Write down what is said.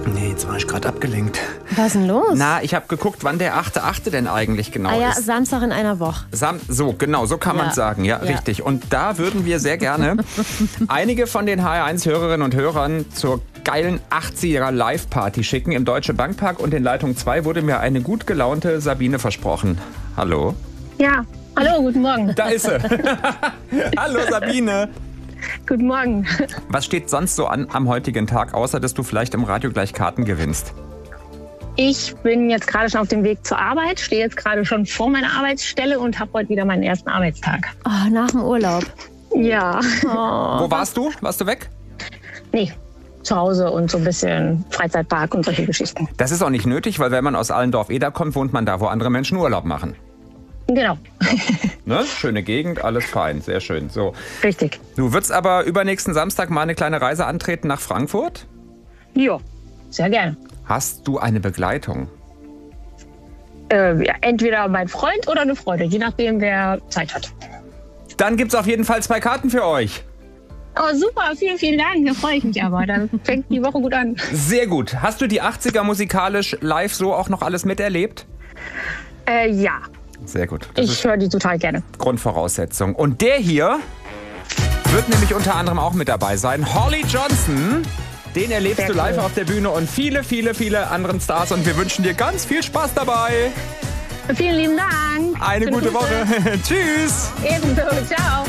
Nee, jetzt war ich gerade abgelenkt. Was ist denn los? Na, ich habe geguckt, wann der 8.8. denn eigentlich genau ja, ist. Samstag in einer Woche. So kann man sagen. Ja, richtig. Und da würden wir sehr gerne einige von den HR1-Hörerinnen und Hörern zur geilen 80er Live-Party schicken im Deutsche Bankpark. Und in Leitung 2 wurde mir eine gut gelaunte Sabine versprochen. Hallo? Ja, hallo, guten Morgen. Da ist sie. Hallo Sabine. Guten Morgen. Was steht sonst so an am heutigen Tag, außer dass du vielleicht im Radio gleich Karten gewinnst? Ich bin jetzt gerade schon auf dem Weg zur Arbeit, stehe jetzt gerade schon vor meiner Arbeitsstelle und habe heute wieder meinen ersten Arbeitstag. Oh, nach dem Urlaub. Ja. Oh. Wo warst du? Warst du weg? Nee, zu Hause und so ein bisschen Freizeitpark und solche Geschichten. Das ist auch nicht nötig, weil wenn man aus Allendorf-Eder kommt, wohnt man da, wo andere Menschen Urlaub machen. Genau. Ne? Schöne Gegend, alles fein, sehr schön. So. Richtig. Du würdest aber übernächsten Samstag mal eine kleine Reise antreten nach Frankfurt? Ja, sehr gerne. Hast du eine Begleitung? Ja, entweder mein Freund oder eine Freundin, je nachdem, wer Zeit hat. Dann gibt's auf jeden Fall 2 Karten für euch. Oh, super, vielen, vielen Dank. Da freue ich mich aber. Dann fängt die Woche gut an. Sehr gut. Hast du die 80er musikalisch live so auch noch alles miterlebt? Ja. Sehr gut. Das Ich höre die total gerne. Grundvoraussetzung. Und der hier wird nämlich unter anderem auch mit dabei sein. Holly Johnson. Den erlebst du live auf der Bühne und viele, viele, viele anderen Stars. Und wir wünschen dir ganz viel Spaß dabei. Vielen lieben Dank. Eine gute Woche. Tschüss. Ebenso. Ciao.